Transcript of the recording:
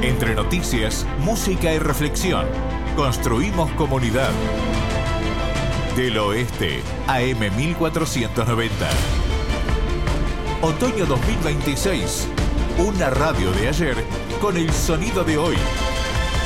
Entre noticias, música y reflexión, construimos comunidad. Del Oeste, AM 1490. Otoño 2026. Una radio de ayer con el sonido de hoy.